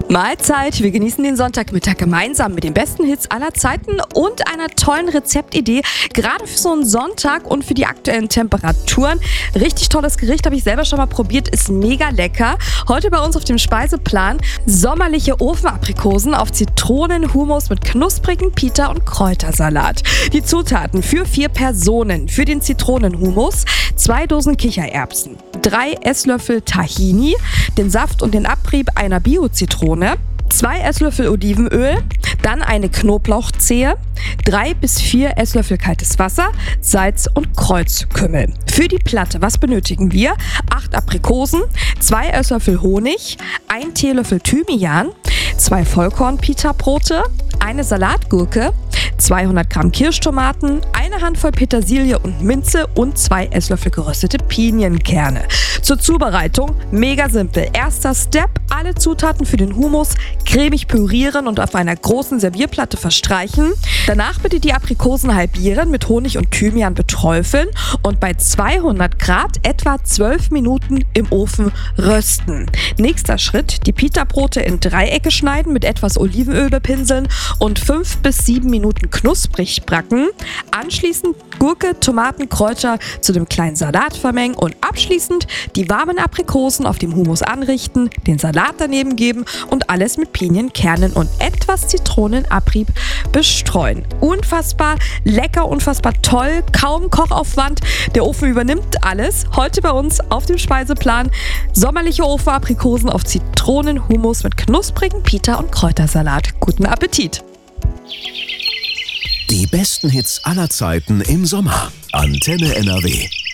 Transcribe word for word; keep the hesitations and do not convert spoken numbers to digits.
Mahlzeit, wir genießen den Sonntagmittag gemeinsam mit den besten Hits aller Zeiten und einer tollen Rezeptidee, gerade für so einen Sonntag und für die aktuellen Temperaturen. Richtig tolles Gericht, habe ich selber schon mal probiert, ist mega lecker. Heute bei uns auf dem Speiseplan sommerliche Ofenaprikosen auf Zitronen-Hummus mit knusprigen Pita- und Kräutersalat. Die Zutaten für vier Personen: für den Zitronenhummus zwei Dosen Kichererbsen, drei Esslöffel Tahini, den Saft und den Abrieb einer Bio-Zitrone, zwei Esslöffel Olivenöl, dann eine Knoblauchzehe, drei bis vier Esslöffel kaltes Wasser, Salz und Kreuzkümmel. Für die Platte, was benötigen wir? acht Aprikosen, zwei Esslöffel Honig, ein Teelöffel Thymian, zwei Vollkorn-Pita-Brote, eine Salatgurke, zweihundert Gramm Kirschtomaten, eine Handvoll Petersilie und Minze und zwei Esslöffel geröstete Pinienkerne. Zur Zubereitung mega simpel. Erster Step: alle Zutaten für den Hummus cremig pürieren und auf einer großen Servierplatte verstreichen. Danach bitte die Aprikosen halbieren, mit Honig und Thymian beträufeln und bei zweihundert Grad etwa zwölf Minuten im Ofen rösten. Nächster Schritt: die Pita-Brote in Dreiecke schneiden, mit etwas Olivenöl bepinseln und fünf bis sieben Minuten knusprig backen. Anschließend Gurke, Tomaten, Kräuter zu dem kleinen Salat vermengen und abschließend die warmen Aprikosen auf dem Hummus anrichten, den Salat daneben geben und alles mit Pinienkernen und etwas Zitronenabrieb bestreuen. Unfassbar lecker, unfassbar toll, kaum Kochaufwand. Der Ofen übernimmt alles. Heute bei uns auf dem Speiseplan sommerliche Ofenaprikosen auf Zitronenhummus mit knusprigen Pita- und Kräutersalat. Guten Appetit! Die besten Hits aller Zeiten im Sommer. Antenne N R W.